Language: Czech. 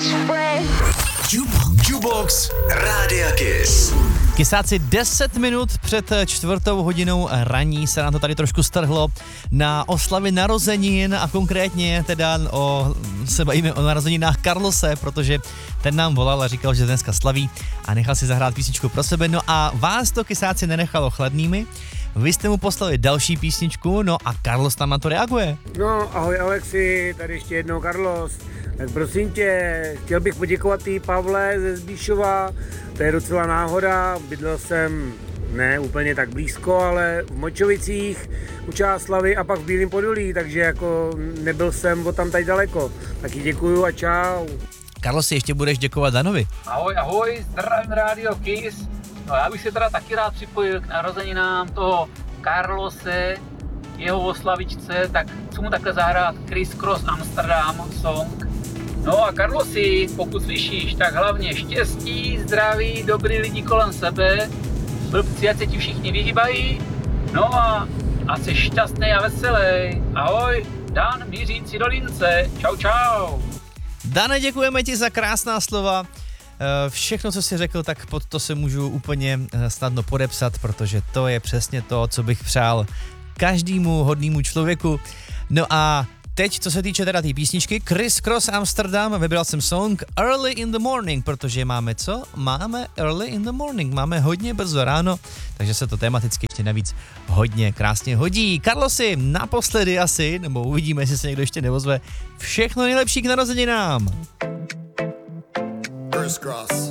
Jukebox Rádia Kiss. Kysáci 10 minut před 4:00 raní se nám to tady trošku strhlo na oslavy narozenin a konkrétně teda se bavíme o narozeninách Carlose, protože ten nám volal a říkal, že dneska slaví a nechal si zahrát písničku pro sebe. No a vás to, Kysáci, nenechalo chladnými. Vy jste mu poslali další písničku, no a Carlos tam na to reaguje. No, ahoj Alexi, tady ještě jednou Carlos. Tak prosím tě, chtěl bych poděkovat tý Pavle ze Zbíšova, to je docela náhoda, bydlel jsem ne úplně tak blízko, ale v Močovicích u Čáslavy a pak v Bílém Podolí, takže jako nebyl jsem od tam tady daleko. Taky děkuju a čau. Carlos, ještě budeš děkovat Danovi. Ahoj, zdravím Radio Kiss. No já bych se teda taky rád připojil k narozeninám toho Carlose, jeho oslavičce, tak chci mu takhle zahrát Criss Cross Amsterdam song. No a Carlosi, pokud slyšíš, tak hlavně štěstí, zdraví, dobrý lidi kolem sebe, blbci, ať se ti všichni vyhýbají, no a jsi šťastný a veselý. Ahoj, Dan mířící do Lince, čau. Dane, děkujeme ti za krásná slova. Všechno, co jsi řekl, tak pod to se můžu úplně snadno podepsat, protože to je přesně to, co bych přál každému hodnému člověku. No a teď, co se týče teda té písničky, Criss Cross Amsterdam, vybral jsem song Early in the Morning, protože máme co? Máme Early in the Morning, máme hodně brzo ráno, takže se to tematicky ještě navíc hodně krásně hodí. Carlosi, naposledy asi, nebo uvidíme, jestli se někdo ještě neozve, všechno nejlepší k narozeninám. Criss Cross.